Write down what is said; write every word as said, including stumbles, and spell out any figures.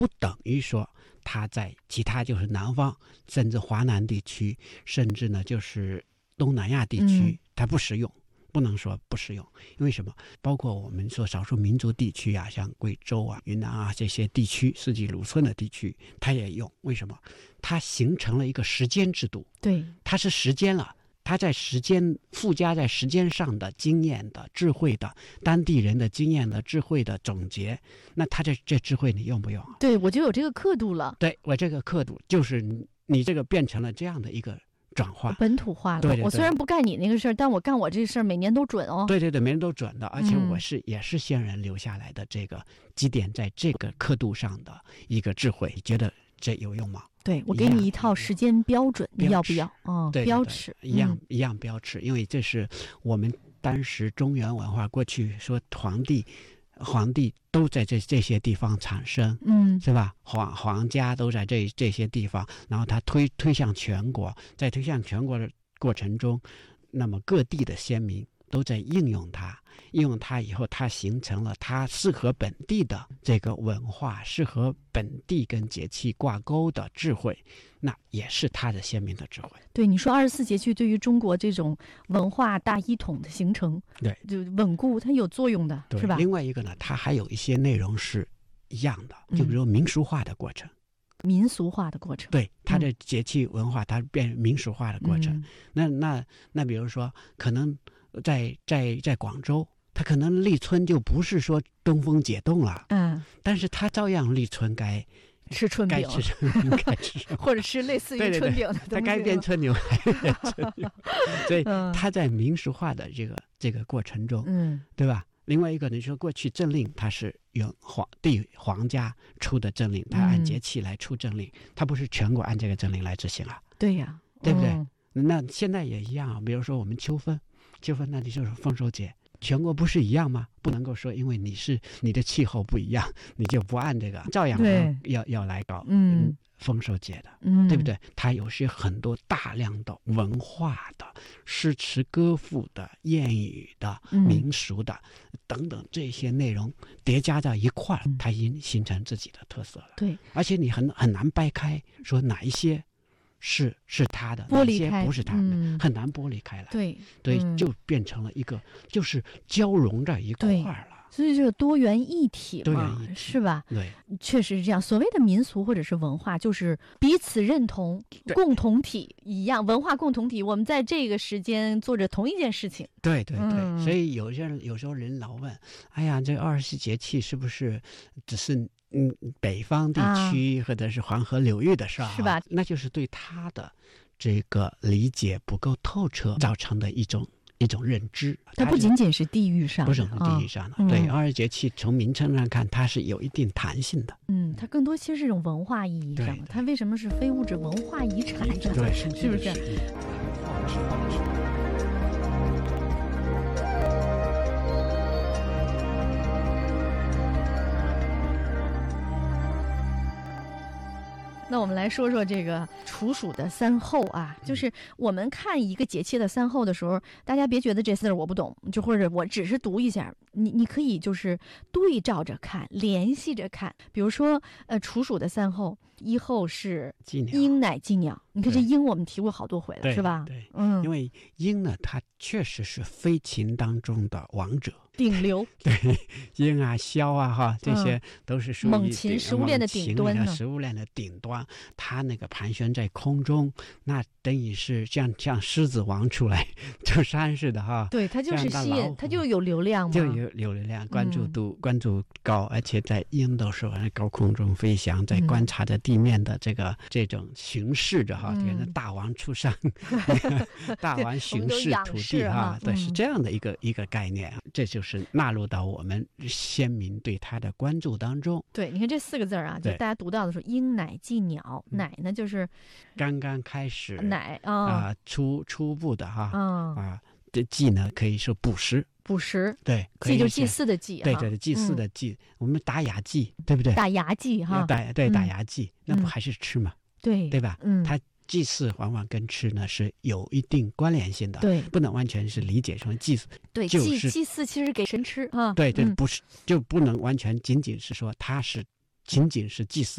不等于说他在其他就是南方甚至华南地区，甚至呢就是东南亚地区，它不适用。不能说不适用，因为什么？包括我们说少数民族地区啊，像贵州啊、云南啊这些地区，四季如春的地区，它也用。为什么？它形成了一个时间制度， 对， 它是时间了，它在时间附加在时间上的经验的智慧的当地人的经验的智慧的总结，那它这这智慧你用不用啊？ 对，我就有这个刻度了。 对，我这个刻度就是你你这个变成了这样的一个。转化本土化了。 对对对， 我虽然不干你那个事儿，但我干我这事儿每年都准哦。 对对对，每年都准的，而且我是、嗯、也是先人留下来的这个积淀在这个刻度上的一个智慧，你觉得这有用吗？ 对，我给你一套时间标准，你要不要？哦， 对对对， 标尺一样、 嗯、 一样标尺，因为这是我们当时中原文化过去说皇帝。皇帝都在这这些地方产生， 嗯， 是吧？皇皇家都在这这些地方，然后他推推向全国，在推向全国的过程中，那么各地的先民都在应用它，应用它以后，它形成了它适合本地的这个文化，适合本地跟节气挂钩的智慧，那也是它的先民的智慧。 对，你说二十四节气对于中国这种文化大一统的形成， 对， 就稳固，它有作用的，是吧？ 另外一个呢，它还有一些内容是一样的，就比如民俗化的过程。嗯民俗化的过程， 对它的节气文化，它变民俗化的过程。嗯、那那那，比如说，可能在在在广州，它可能立春就不是说东风解冻了， 嗯， 但是它照样立春该吃春饼， 该吃春饼，该吃或者是类似于春饼的东西， 它该变春牛，该变春牛。所以它在民俗化的这个这个过程中， 嗯， 对吧？另外一个，你说过去政令它是由皇帝皇家出的政令，他按节气来出政令，他、嗯、不是全国按这个政令来执行啊？ 对呀， 对不对？ 嗯、 那现在也一样，比如说我们秋分，秋分那就是丰收节，全国不是一样吗？不能够说因为你是你的气候不一样，你就不按这个，照样要要来搞嗯丰收节的， 嗯， 对不对？它有些很多大量的文化的诗词歌赋的谚语的民俗的、嗯、等等这些内容叠加在一块儿，它已经形成自己的特色了。 对， 而且你很很难掰开说哪一些是是他的， 剥离开哪些不是他的、 嗯、 很难剥离开来。 对对、 嗯， 就变成了一个就是交融在一块儿了。 所以这个多元一体嘛， 多元一体是吧？ 对， 确实是这样。所谓的民俗或者是文化，就是彼此认同、共同体一样，文化共同体。我们在这个时间做着同一件事情。 对对对， 嗯、 所以有些人有时候人老问：“哎呀，这二十四节气是不是只是嗯北方地区、啊、或者是黄河流域的事儿、啊？ 是吧？ 那就是对他的这个理解不够透彻造成的一种。”一种认知， 它不仅仅是地域上的， 不是地域上的。 哦、 对，二十节气从名称上看，它是有一定弹性的。 嗯，它更多其实是一种文化意义上的。它为什么是非物质文化遗产？ 对， 是不是？那我们来说说这个处暑的三候啊，就是我们看一个节气的三候的时候，大家别觉得这四字我不懂，就或者我只是读一下，你你可以就是对照着看，联系着看。比如说，呃，处暑的三候，一候是鹰乃祭鸟，你看这鹰我们提过好多回了，是吧？ 对， 嗯， 因为鹰呢，它确实是飞禽当中的王者。 顶流， 对，鹰啊、枭啊，哈，这些都是属于猛禽食物链的顶端呢。 食物链的顶端，它那个盘旋在空中，那等于是像像狮子王出来就山似的哈。 对，它就是吸引，它就有流量嘛， 就有有流量，关注度、嗯、关注高，而且在鹰的时候在高空中飞翔，在观察着地面的这个、嗯、这种巡视着哈，觉得大王出上，大王巡视土地哈，对，是这样的一个、嗯、一个概念，这就是。是纳入到我们先民对他的关注当中。 对，你看这四个字啊，就大家读到的时候，鹰乃祭鸟，乃呢就是刚刚开始， 乃啊、哦呃、初初步的哈， 嗯、 啊，这祭呢可以说捕食， 捕食， 对， 祭就祭祀的祭， 对对对，祭祀的祭，嗯、我们打哑祭，对不对？ 打牙祭哈， 打对打牙祭，嗯、那不还是吃嘛？ 对对吧？ 嗯， 它。祭祀往往跟吃呢是有一定关联性的， 对， 不能完全是理解成祭祀， 对， 就是祭祭祀其实给神吃啊， 对对， 嗯、 不是就不能完全仅仅是说它是仅仅是祭祀。